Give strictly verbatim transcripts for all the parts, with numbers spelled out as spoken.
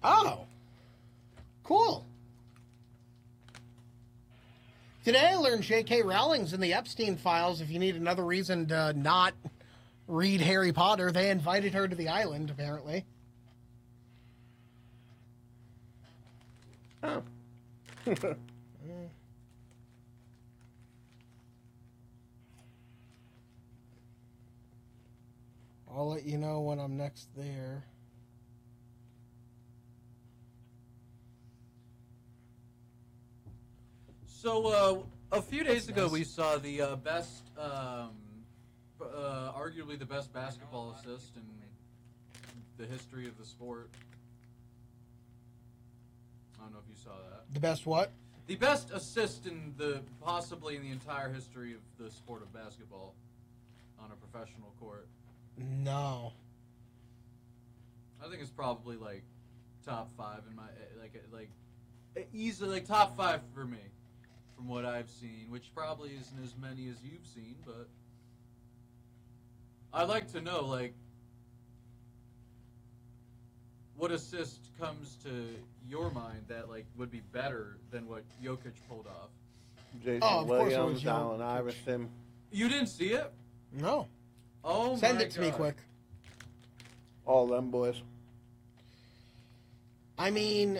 Oh. Cool. Today I learned J K. Rowling's in the Epstein files. If you need another reason to not read Harry Potter, they invited her to the island, apparently. Oh. I'll let you know when I'm next there. So, uh, a few days ago, we saw the uh, best, um, uh, arguably the best basketball assist in the history of the sport. I don't know if you saw that. The best what? The best assist in the, possibly in the entire history of the sport of basketball on a professional court. No. I think it's probably, like, top five in my, like, like, easily, like, top five for me. From what I've seen, which probably isn't as many as you've seen, but I'd like to know, like, what assist comes to your mind that, like, would be better than what Jokic pulled off? Jason Oh, of course it was Williams, Allen Jokic. Iverson. You didn't see it? No. Oh, Send my it to me God. quick. All them boys. I mean...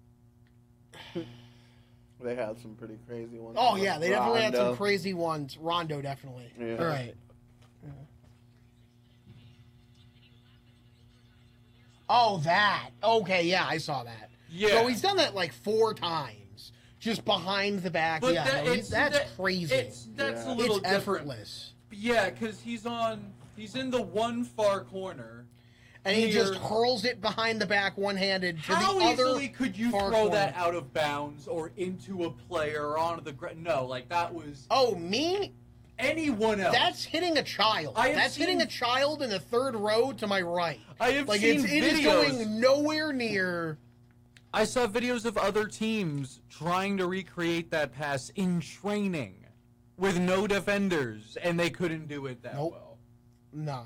They had some pretty crazy ones. Oh, yeah, they definitely had some Rondo. crazy ones. Rondo, definitely. Yeah. All right. Oh, that. Okay, yeah, I saw that. Yeah. So he's done that like four times. Just behind the back. But yeah, that, no, it's, that's that- crazy. It's, that's Yeah. a little It's different. effortless. Yeah, because he's on, he's in the one far corner. And he Here. just hurls it behind the back one-handed to How the other easily could you far throw corner. that out of bounds or into a player or onto the ground? No, like, that was Oh, me? anyone else. That's hitting a child. I have That's seen- hitting a child in the third row to my right. I have Like, seen it's, it is videos. going nowhere near... I saw videos of other teams trying to recreate that pass in training with no defenders, and they couldn't do it that Nope. well. Nah.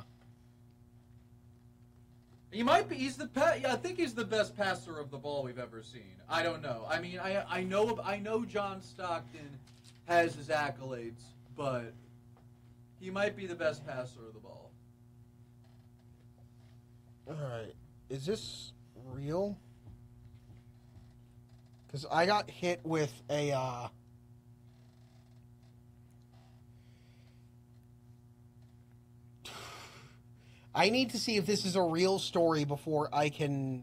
He might be. He's the. Pa- yeah, I think he's the best passer of the ball we've ever seen. I don't know. I mean, I I know I know John Stockton has his accolades, but he might be the best passer of the ball. Alright. Is this real? Because I got hit with a, uh... I need to see if this is a real story before I can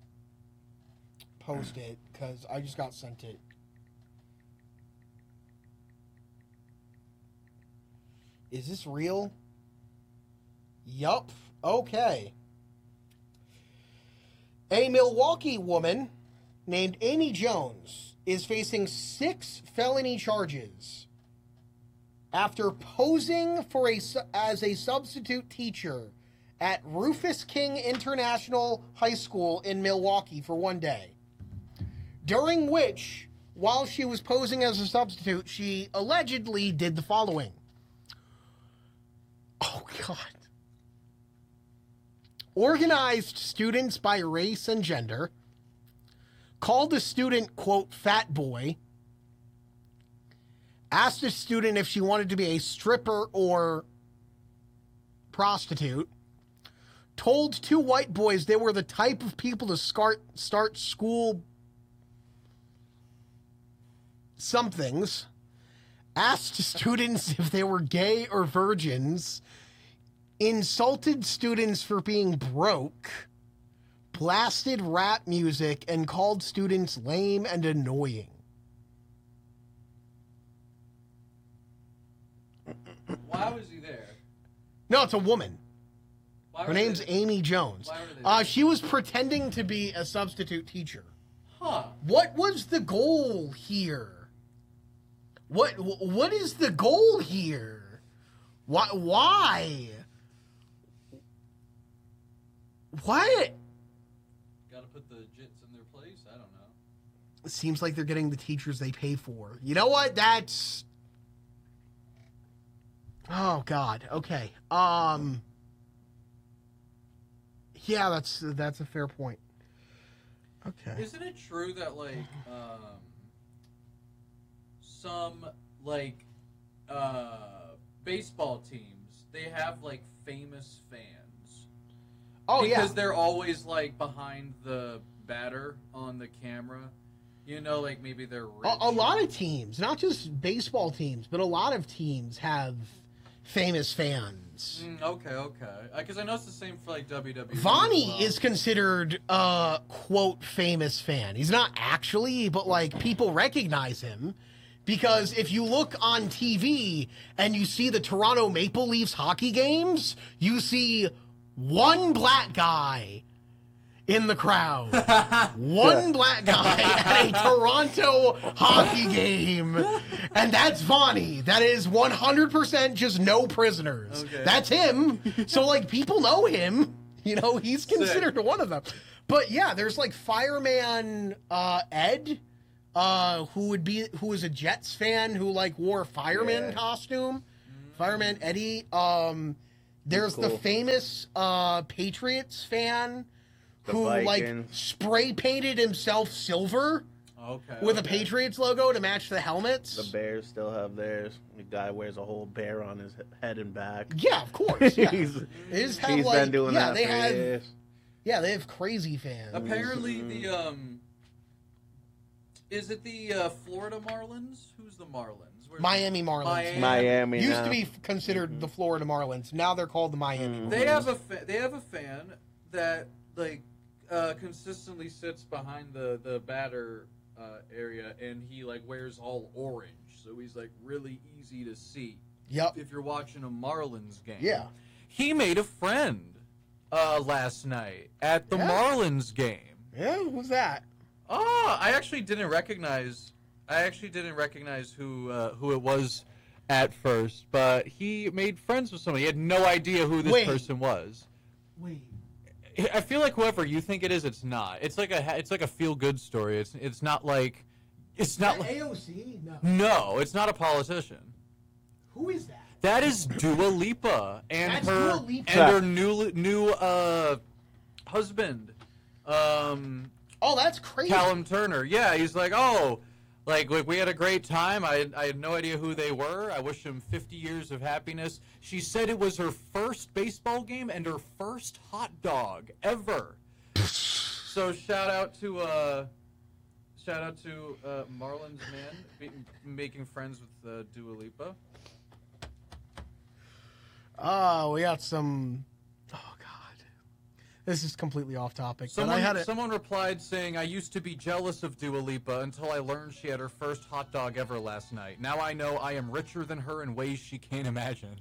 post it, because I just got sent it. Is this real? Yup. Okay. A Milwaukee woman named Amy Jones is facing six felony charges after posing for a su- as a substitute teacher at Rufus King International High School in Milwaukee for one day, during which, while she was posing as a substitute, she allegedly did the following. Oh, God. Organized students by race and gender, called a student, quote, fat boy, asked a student if she wanted to be a stripper or prostitute, told two white boys they were the type of people to start, start school somethings, asked students if they were gay or virgins, insulted students for being broke, blasted rap music, and called students lame and annoying. Why was he there? No, it's a woman. Why Her were name's they- Amy Jones. Why were they Uh, there? she was pretending to be a substitute teacher. Huh. What was the goal here? What what is the goal here? Why why? What? Gotta put the jits in their place? I don't know. It seems like they're getting the teachers they pay for. You know what? That's Oh God. Okay. Um Yeah, that's that's a fair point. Okay. Isn't it true that like um, some like uh, baseball teams they have like famous fans? Oh, because yeah. they're always like behind the batter on the camera. You know, like maybe they're rich. A, a lot of teams, not just baseball teams, but a lot of teams have famous fans. Mm, okay, okay. Because I know it's the same for like W W E. Vonnie as well. is considered a quote famous fan. He's not actually, but like people recognize him because if you look on T V and you see the Toronto Maple Leafs hockey games, you see one black guy in the crowd. One black guy at a Toronto hockey game. And that's Vonnie. That is one hundred percent just no prisoners. Okay. That's him. So, like, people know him. You know, he's considered Sick. one of them. But, yeah, there's, like, Fireman uh, Ed, uh, who would be, who was a Jets fan who, like, wore a fireman Yeah. costume. Fireman Eddie. Um, there's the cool. famous uh, Patriots fan The who like Vikings. spray painted himself silver Okay. with a okay. Patriots logo to match the helmets. The Bears still have theirs. The guy wears a whole bear on his head and back. Yeah, of course. Yeah. he's They just have, he's like- been doing yeah, that they for have- years. Yeah, they have crazy fans. Apparently, Mhm. the um, is it the uh, Florida Marlins? Who's the Marlins? Where's Miami Marlins. Miami. Miami Used now. to be considered the Florida Marlins. Now they're called the Miami. Mhm. They have a fa- they have a fan that like uh, consistently sits behind the the batter uh, area, and he like wears all orange, so he's like really easy to see Yep. if you're watching a Marlins game. Yeah. He made a friend uh, last night at the Yeah. Marlins game. Yeah, who's that? Oh, I actually didn't recognize. I actually didn't recognize who uh, who it was at first, but he made friends with someone. He had no idea who this Wait. person was. Wait. I feel like whoever you think it is, it's not. It's like a it's like a feel good story. It's it's not like it's not like, A O C? No. no. It's not a politician. Who is that? That is Dua Lipa and That's her Dua Lipa. and her new new uh, husband. Um, Oh, that's crazy. Callum Turner. Yeah, he's like, oh, like, like we had a great time. I, I had no idea who they were. I wish him fifty years of happiness. She said it was her first baseball game and her first hot dog ever. So shout out to uh, shout out to uh, Marlins man be, making friends with uh, Dua Lipa. Oh, we got some. Oh God, this is completely off topic. Someone, but I had it. someone replied saying, I used to be jealous of Dua Lipa until I learned she had her first hot dog ever last night. Now I know I am richer than her in ways she can't imagine.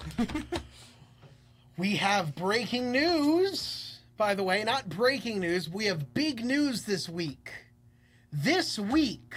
We have breaking news. By the way, not breaking news. We have big news this week. This week,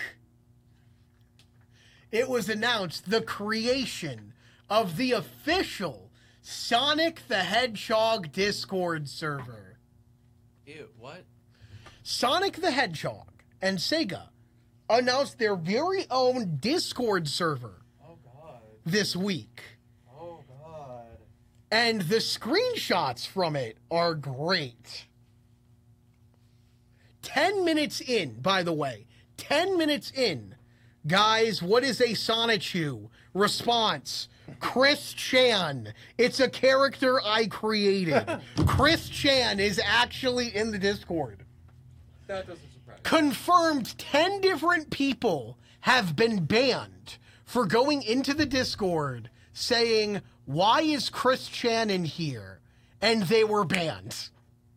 it was announced the creation of the official Sonic the Hedgehog Discord server. Ew, what? Sonic the Hedgehog and Sega announced their very own Discord server Oh, God. this week. Oh, God. And the screenshots from it are great. Ten minutes in, by the way. Ten minutes in. Guys, what is a Sonichu? Response. Chris Chan. It's a character I created. Chris Chan is actually in the Discord. That doesn't surprise me. Confirmed ten different people have been banned for going into the Discord saying, why is Chris Chan in here? And they were banned.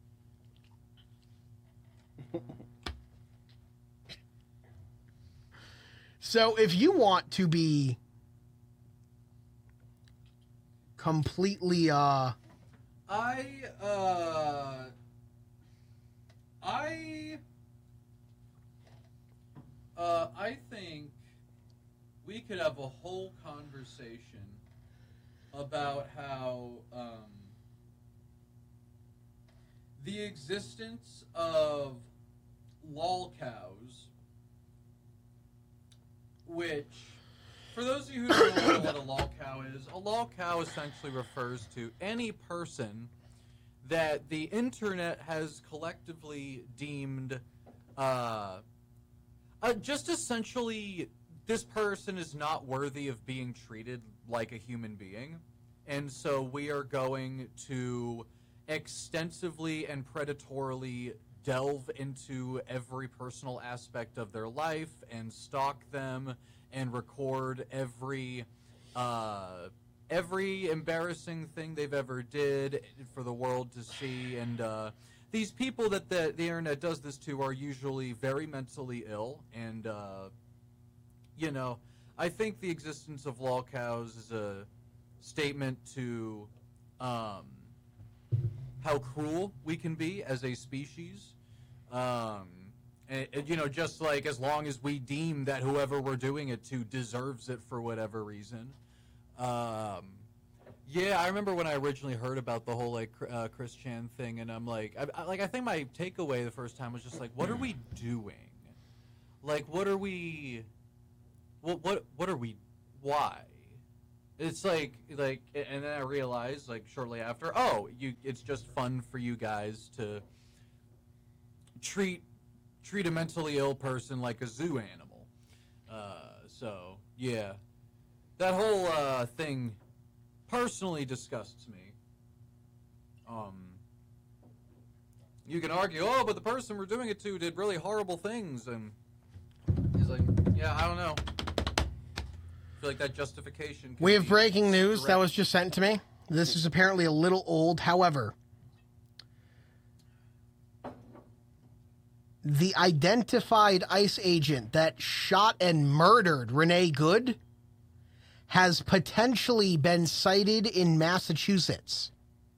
So if you want to be completely, uh, I, uh... I... Uh, I think we could have a whole conversation about how, um, the existence of lol cows, which, for those of you who don't know what a lol cow is, a lol cow essentially refers to any person that the internet has collectively deemed uh, uh, just essentially, this person is not worthy of being treated like a human being, and so we are going to extensively and predatorily delve into every personal aspect of their life and stalk them and record every uh, every embarrassing thing they've ever did for the world to see. And uh, these people that the, the internet does this to are usually very mentally ill. And, uh, you know, I think the existence of lolcows is a statement to um, how cruel we can be as a species. Um, and, and, you know, just like as long as we deem that whoever we're doing it to deserves it for whatever reason. Um, yeah, I remember when I originally heard about the whole like uh, Chris Chan thing, and I'm like, I, I, like I think my takeaway the first time was just like, what are we doing? Like, what are we? What what what are we? Why? It's like like, and then I realized like shortly after, oh, you, it's just fun for you guys to treat treat a mentally ill person like a zoo animal. Uh, so yeah, that whole uh, thing personally disgusts me. Um, you can argue, oh, but the person we're doing it to did really horrible things, and he's like, yeah, I don't know. I feel like that justification. Can We have be breaking news correct. that was just sent to me. This is apparently a little old. However, the identified ICE agent that shot and murdered Renee Good has potentially been cited in Massachusetts.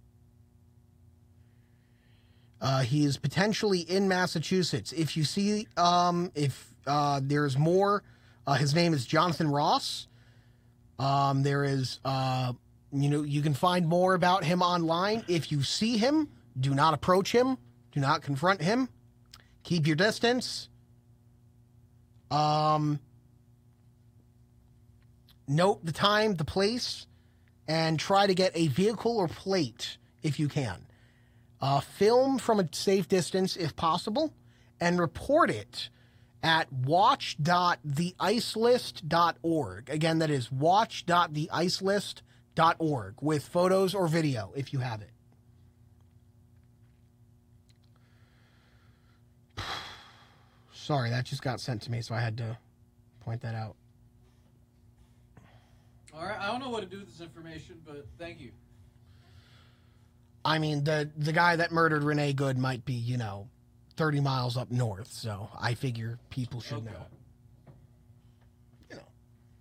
Uh, he is potentially in Massachusetts. If you see, um, if uh, there's more, uh, his name is Jonathan Ross. Um, there is, uh, you know, you can find more about him online. If you see him, do not approach him. Do not confront him. Keep your distance. Um, note the time, the place, and try to get a vehicle or plate if you can. Uh, film from a safe distance if possible, and report it at watch dot the ice list dot org. Again, that is watch dot the ice list dot org with photos or video if you have it. Sorry, that just got sent to me, so I had to point that out. All right, I don't know what to do with this information, but thank you. I mean, the the guy that murdered Renee Good might be, you know, thirty miles up north, so I figure people should Okay. know. You know.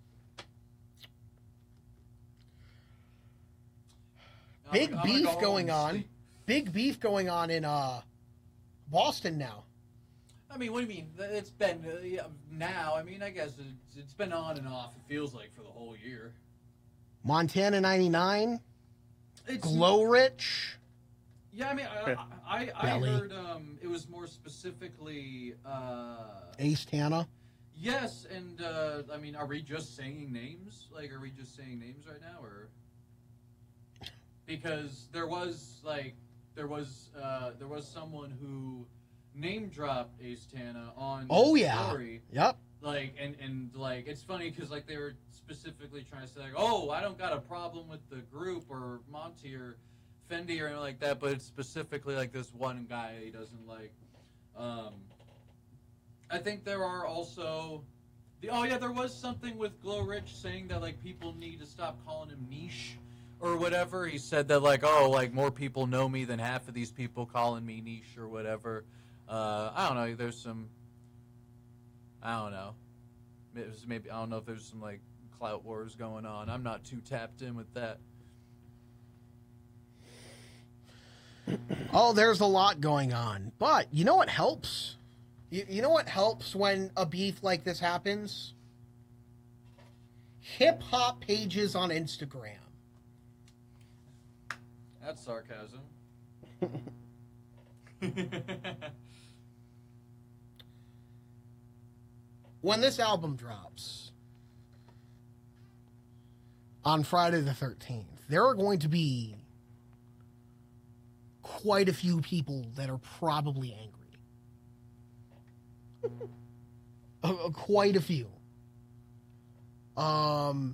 I'm Big gonna- I'm gonna beef go home going and on. sleep. Big beef going on in uh Boston now. I mean, what do you mean? It's been uh, yeah, now. I mean, I guess it's, it's been on and off. It feels like for the whole year. Montana ninety-nine, It's Glowrich. Yeah, I mean, I I, I Belly. heard um, it was more specifically. Uh, Ace Tana. yes, and uh, I mean, are we just saying names? Like, are we just saying names right now, or because there was like there was uh, there was someone who name dropped Ace Tana on Oh, his yeah. story. Yep. Like and, and like it's funny because like they were specifically trying to say like, oh, I don't got a problem with the group or Monty or Fendi or anything like that, but it's specifically like this one guy he doesn't like. Um, I think there are also the oh yeah, there was something with Glow Rich saying that like people need to stop calling him niche or whatever. He said that like oh like more people know me than half of these people calling me niche or whatever. Uh, I don't know. There's some. I don't know. It was maybe I don't know if there's some like clout wars going on. I'm not too tapped in with that. Oh, there's a lot going on. But you know what helps? You, you know what helps when a beef like this happens? Hip hop pages on Instagram. That's sarcasm. When this album drops on Friday the thirteenth, there are going to be quite a few people that are probably angry. uh, quite a few. Um,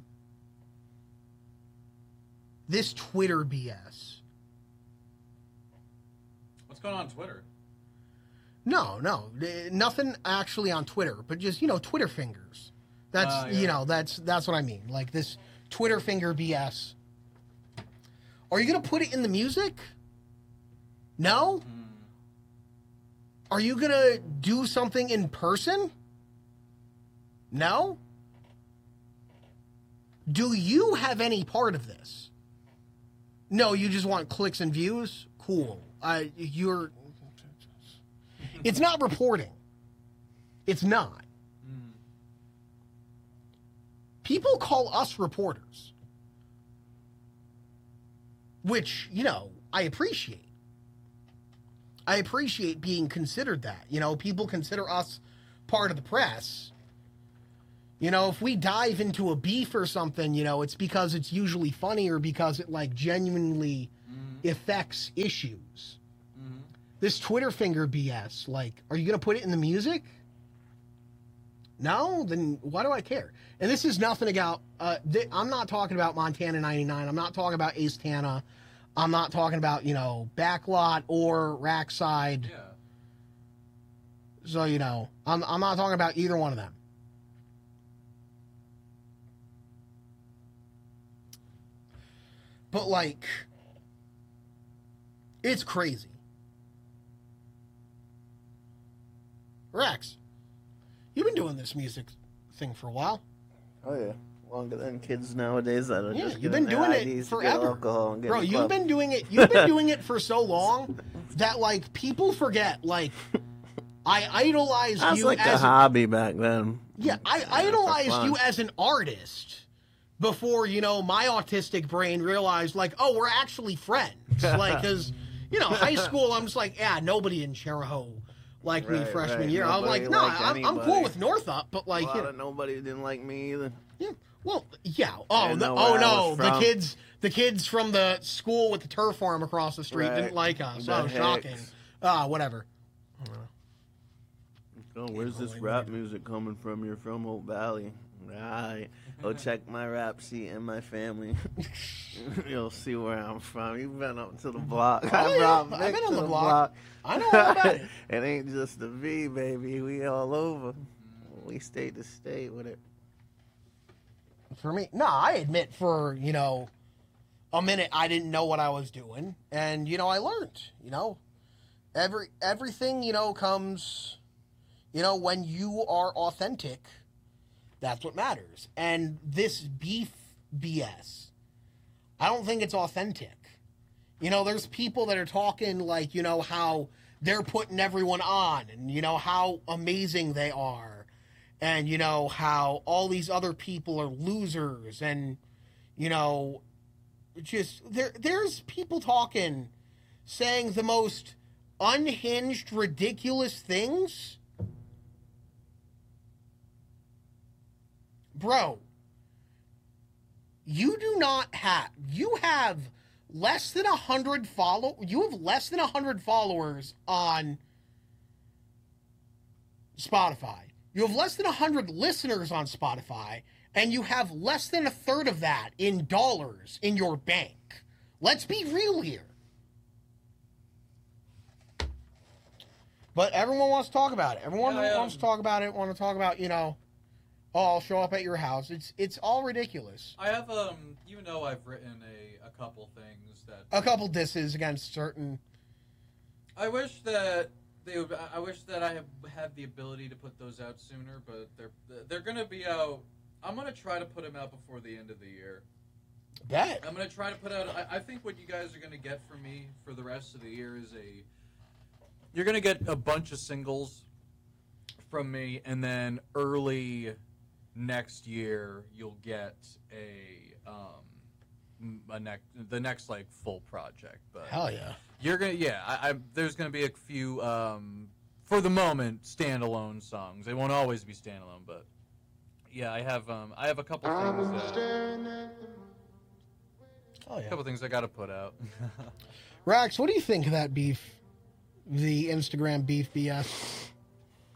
this Twitter B S. What's going on Twitter? No, no, nothing actually on Twitter, but just, you know, Twitter fingers. That's, uh, yeah. you know, that's that's what I mean. Like this Twitter finger B S. Are you going to put it in the music? No? Mm. Are you going to do something in person? No? Do you have any part of this? No, you just want clicks and views? Cool. Uh, you're... It's not reporting. It's not. Mm. People call us reporters. Which, you know, I appreciate. I appreciate being considered that. You know, people consider us part of the press. You know, if we dive into a beef or something, you know, it's because it's usually funny or because it, like, genuinely mm-hmm. affects issues. Mm-hmm. This Twitter finger B S, like, are you going to put it in the music? No? Then why do I care? And this is nothing about, uh, th- I'm not talking about Montana ninety-nine. I'm not talking about Ace Tana. I'm not talking about, you know, Backlot or Rackside. Yeah. So, you know, I'm, I'm not talking about either one of them. But, like, it's crazy. Rex, you've been doing this music thing for a while. Oh, yeah. Longer than kids nowadays that are yeah, just you've been doing it forever. Bro, you've club. been doing it you've been doing it for so long that, like, people forget, like, I idolized That's you like as a hobby back then. Yeah, I idolized you as an artist before, you know, my autistic brain realized, like, oh, we're actually friends. Like, because, you know, high school, I'm just like, yeah, nobody in Cheraho liked right, me freshman right. year. Nobody I'm like, no, nah, I'm, I'm cool with Northup, but, like, a you know, nobody didn't like me either. Yeah. Well, yeah. Oh, no, oh no. The kids, the kids from the school with the turf farm across the street right. didn't like us. The Oh, shocking. Ah, whatever. Oh, where's this rap music coming from? You're from Hope Valley. Right. Go check my rap sheet and my family. You'll see where I'm from. You've been up to the block. Oh, I yeah. I've been on the, the block. block. I know all about it. It ain't just the V, baby. We all over. We state to state with it. For me, no, I admit for, you know, a minute I didn't know what I was doing. And, you know, I learned, you know. Every Everything, you know, comes, you know, when you are authentic, that's what matters. And this beef B S, I don't think it's authentic. You know, there's people that are talking like, you know, how they're putting everyone on and, you know, how amazing they are. And, you know, how all these other people are losers and, you know, just there. There's people talking, saying the most unhinged, ridiculous things. Bro, you do not have, you have less than a hundred follow, you have less than a hundred followers on Spotify. You have less than one hundred listeners on Spotify, and you have less than a third of that in dollars in your bank. Let's be real here. But everyone wants to talk about it. Everyone yeah, wants um, to talk about it, want to talk about, you know, oh, I'll show up at your house. It's it's all ridiculous. I have, um, even though I've written a, a couple things that... A couple disses against certain... I wish that... They would, I wish that I have had the ability to put those out sooner, but they're they're going to be out. I'm going to try to put them out before the end of the year. Bet. I'm going to try to put out. I, I think what you guys are going to get from me for the rest of the year is a. You're going to get a bunch of singles from me, and then early next year you'll get a um a next the next like full project. But hell yeah. You're gonna, yeah. I, I, there's gonna be a few, um, for the moment, standalone songs. They won't always be standalone, but yeah, I have, um, I have a couple things that, oh, yeah. a couple things I gotta put out. Rax, what do you think of that beef, the Instagram beef B S?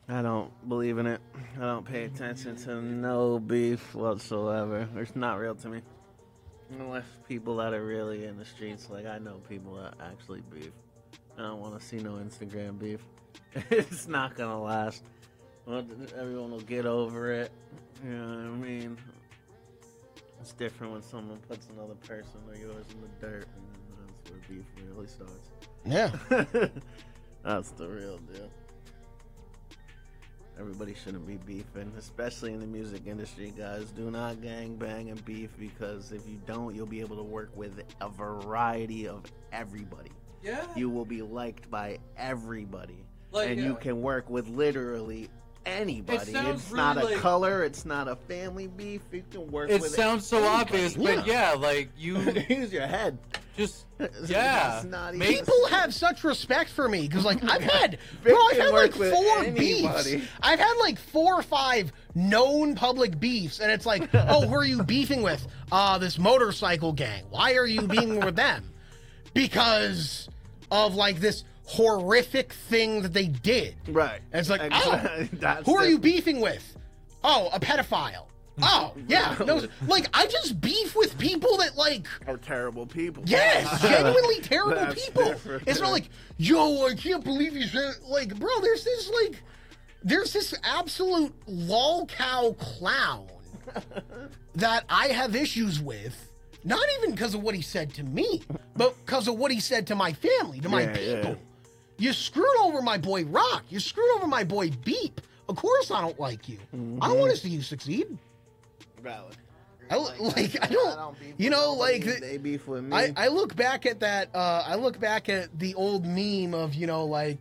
I don't believe in it. I don't pay attention to no beef whatsoever. It's not real to me. Unless people that are really in the streets, like I know people that actually beef. I don't want to see no Instagram beef. It's not gonna last. Well, everyone will get over it. You know what I mean? It's different when someone puts another person or yours in the dirt, and that's where beef really starts. Yeah. That's the real deal. Everybody shouldn't be beefing, especially in the music industry, guys. Do not gang bang and beef, because if you don't, you'll be able to work with a variety of everybody. Yeah. You will be liked by everybody. Like, and uh, you can work with literally anybody. It sounds It's really not a like- color, it's not a family beef. You can work It with sounds so anybody. obvious, but yeah, like you Use your head. just It's yeah. not even- Maybe- People have such respect for me because, like, I've had, Vic bro, I've can had work like with four anybody. beefs. I've had like four or five known public beefs, and it's like, oh, who are you beefing with? Uh, this motorcycle gang. Why are you beefing with them? Because of like this horrific thing that they did. Right. And it's like, Exactly. oh, That's who are the- you beefing with? Oh, a pedophile. Oh, yeah. No, like, I just beef with people that, like, Are terrible people. yes, genuinely terrible That's people. different. It's not like, yo, I can't believe you said, like, bro, there's this, like, there's this absolute lolcow clown that I have issues with. Not even because of what he said to me, but because of what he said to my family, to my Yeah, yeah. people. You screwed over my boy Rock. You screwed over my boy Beep. Of course I don't like you. Mm-hmm. I want to see you succeed. Valid. I, like, I don't, beef you with know, nobody. like, the- they beef with me. I, I look back at that, uh, I look back at the old meme of, you know, like,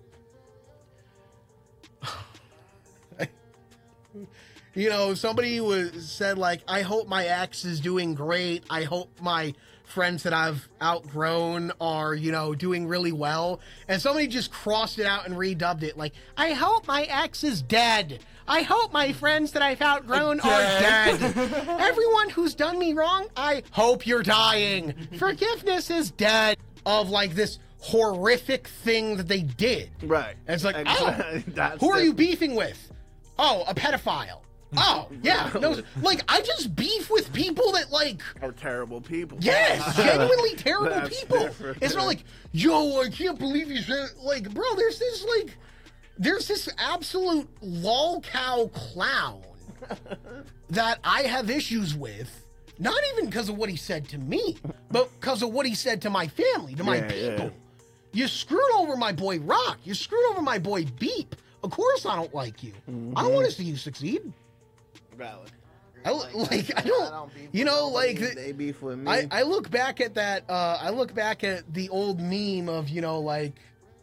you know, somebody was said, like, I hope my ex is doing great. I hope my friends that I've outgrown are, you know, doing really well. And somebody just crossed it out and redubbed it, like, I hope my ex is dead. I hope my friends that I've outgrown are Dead. dead. Everyone who's done me wrong, I hope you're dying. Forgiveness is dead. Of, like, this horrific thing that they did. right. And it's like, Exactly. oh, That's who are the- you beefing with? Oh, a pedophile. Oh, yeah. No, like, I just beef with people that, like, Are terrible people. yes, genuinely terrible That's people. different. It's not like, yo, I can't believe you said, like, bro, there's this, like, there's this absolute lolcow clown that I have issues with. Not even because of what he said to me, but because of what he said to my family, to my Yeah, yeah. people. You screwed over my boy Rock. You screwed over my boy Beep. Of course I don't like you. I don't want to see you succeed. Valid. I, like, I don't, beef you with know, nobody. like, the- they beef with me. I, I look back at that, uh, I look back at the old meme of, you know, like,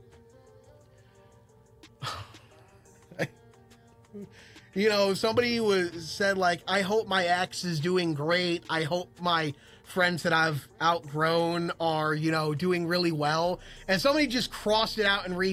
you know, somebody was said, like, I hope my ex is doing great. I hope my friends that I've outgrown are, you know, doing really well. And somebody just crossed it out and read